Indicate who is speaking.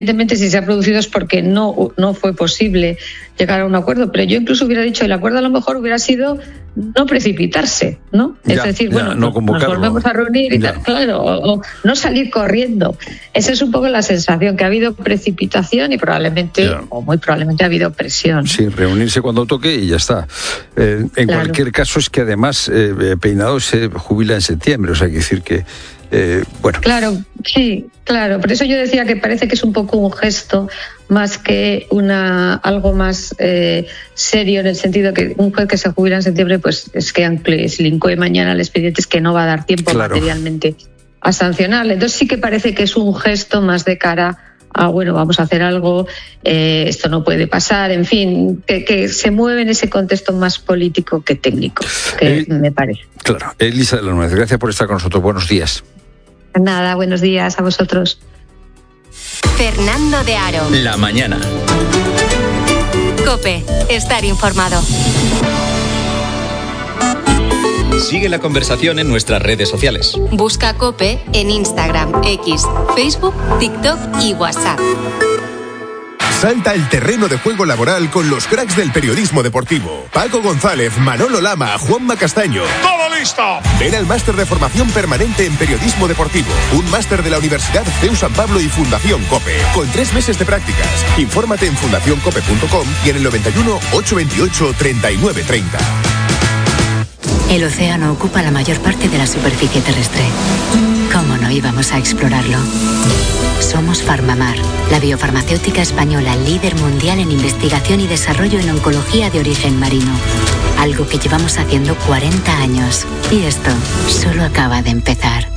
Speaker 1: Evidentemente, si se ha producido es porque no fue posible llegar a un acuerdo, pero yo incluso hubiera dicho, el acuerdo a lo mejor hubiera sido no precipitarse, ¿no? Es decir, bueno,
Speaker 2: no
Speaker 1: nos volvemos a reunir y tal, claro, o no salir corriendo. Esa es un poco la sensación, que ha habido precipitación y probablemente, o muy probablemente, ha habido presión.
Speaker 2: Sí, reunirse cuando toque y ya está. En cualquier caso, es que además Peinado se jubila en septiembre, o sea, hay que decir que bueno.
Speaker 1: Claro, sí, claro. Por eso yo decía que parece que es un poco un gesto más que algo más serio, en el sentido que un juez que se jubila en septiembre, pues es que aunque se le incoe mañana al expediente, es que no va a dar tiempo materialmente a sancionarle. Entonces sí que parece que es un gesto más de cara a, bueno, vamos a hacer algo, esto no puede pasar, en fin, que se mueve en ese contexto más político que técnico, que me parece.
Speaker 2: Claro. Elisa de la Nuez, gracias por estar con nosotros. Buenos días.
Speaker 1: Nada, buenos días a vosotros.
Speaker 3: Fernando de Aro.
Speaker 4: La mañana.
Speaker 3: COPE, estar informado.
Speaker 4: Sigue la conversación en nuestras redes sociales.
Speaker 3: Busca COPE en Instagram, X, Facebook, TikTok y WhatsApp.
Speaker 5: Salta el terreno de juego laboral con los cracks del periodismo deportivo. Paco González, Manolo Lama, Juanma Castaño.
Speaker 6: ¡Todo listo!
Speaker 5: Ven al máster de formación permanente en periodismo deportivo. Un máster de la Universidad CEU San Pablo y Fundación COPE. Con 3 meses de prácticas. Infórmate en fundacioncope.com y en el 91 828 3930.
Speaker 7: El océano ocupa la mayor parte de la superficie terrestre. ¿Cómo no íbamos a explorarlo? Somos Farmamar, la biofarmacéutica española líder mundial en investigación y desarrollo en oncología de origen marino. Algo que llevamos haciendo 40 años. Y esto solo acaba de empezar.